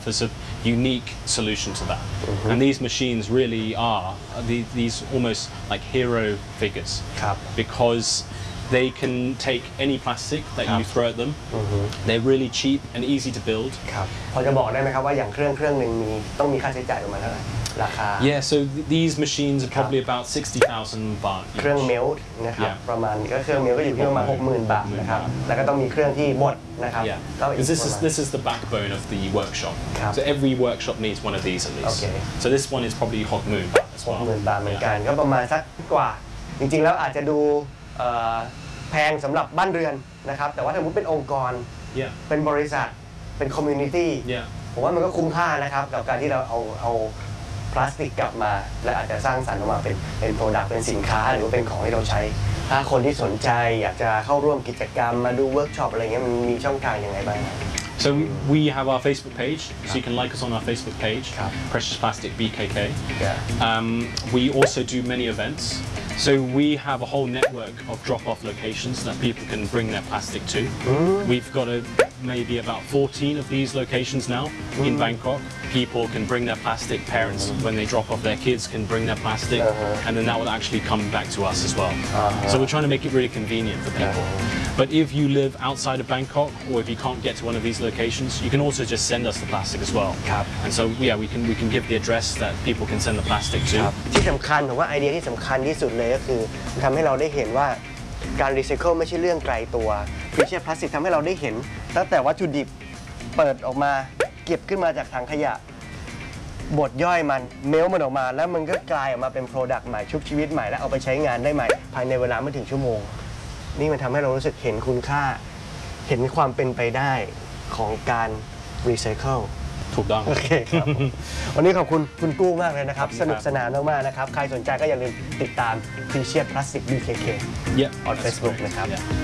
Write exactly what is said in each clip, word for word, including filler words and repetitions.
offers a unique solution to that. Mm-hmm. And these machines really are the, these almost like hero figures because they can take any plastic that you throw at them. Mm-hmm. They're really cheap and easy to build. ครับพอจะบอกได้ไหมครับว่าอย่างเครื่องเครื่องหนึ่งมีต้องมีค่าใช้จ่ายประมาณเท่าไหร่ราคา Yeah, so th these machines are probably about sixty thousand baht. เครื่องเมลต์นะครับประมาณก็เครื่องเมลต์ก็อยู่ที่ประมาณ หกหมื่น บาทนะครับแล้วก็ต้องมีเครื่องที่บดนะครับ Yeah, this is this is the backbone of the workshop. So every workshop needs one of these at least. Okay. So this one is probably hot moon baht as หก well. หมื่น บาทเหมือนกันก็ประมาณสักกว่าจริงๆแล้วอาจจะดูแพงสำหรับบ้านเรือนนะครับแต่ว่าถ้าสมมติเป็นองค์กรเป็นบริษัทเป็นคอมมูนิตี้ผมว่ามันก็คุ้มค่านะครับกับการที่เราเอาเอาพลาสติกกลับมาและอาจจะสร้างสรรค์ออกมาเป็นเป็นโปรดักต์เป็นสินค้าหรือว่าเป็นของที่เราใช้ถ้าคนที่สนใจอยากจะเข้าร่วมกิจกรรมมาดูเวิร์กช็อปอะไรเงี้ยมันมีช่องทางยังไงบ้าง So we have our Facebook page, so you can like us on our Facebook page, Precious Plastic B K K. Um, we also do many events. So we have a whole network of drop-off locations that people can bring their plastic to. Mm. We've got a, maybe about fourteen of these locations now mm. in Bangkok. People can bring their plastic. Parents, mm. when they drop off their kids, can bring their plastic, uh-huh. and then that will actually come back to us as well. Uh-huh. So we're trying to make it really convenient for people. Uh-huh. But if you live outside of Bangkok, or if you can't get to one of these locations, you can also just send us the plastic as well. Uh-huh. And so yeah, we can we can give the address that people can send the plastic to. ที่สำคัญผมว่าไอเดียที่สำคัญที่สุดเลยก็คือทำให้เราได้เห็นว่าการรีไซเคิลไม่ใช่เรื่องไกลตัวพิเศษพลาสติกทำให้เราได้เห็นตั้งแต่วัตถุดิบเปิดออกมาเก็บขึ้นมาจากถังขยะบดย่อยมันเมลมันออกมาแล้วมันก็กลายออกมาเป็นโปรดักต์ใหม่ชุบชีวิตใหม่แล้วเอาไปใช้งานได้ใหม่ภายในเวลาไม่ถึงชั่วโมงนี่มันทำให้เรารู้สึกเห็นคุณค่าเห็นความเป็นไปได้ของการรีไซเคิลถูกต้องโอเคครับวันนี้ขอบคุณคุณกู้มากเลยนะครับสนุกสนานมากๆนะครับใครสนใจก็อย่าลืมติดตาม Precious Plastic บี เค เค yeah, on Facebook นะครับ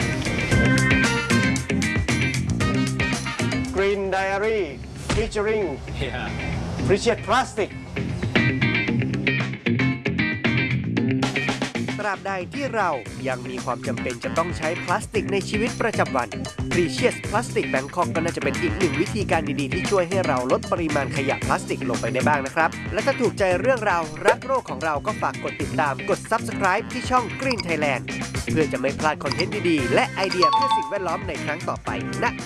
Green Diary featuring yeah. Precious Plasticตราบใดที่เรายังมีความจำเป็นจะต้องใช้พลาสติกในชีวิตประจำวัน Precious Plastic Bangkok ก็น่าจะเป็นอีกหนึ่งวิธีการดีๆที่ช่วยให้เราลดปริมาณขยะพลาสติกลงไปได้บ้างนะครับและถ้าถูกใจเรื่องราวรักโลกของเราก็ฝากกดติดตามกด Subscribe ที่ช่อง Green Thailand เพื่อจะไม่พลาดคอนเทนต์ดีๆและไอเดียเพื่อสิ่งแวดล้อมในครั้งต่อไปณ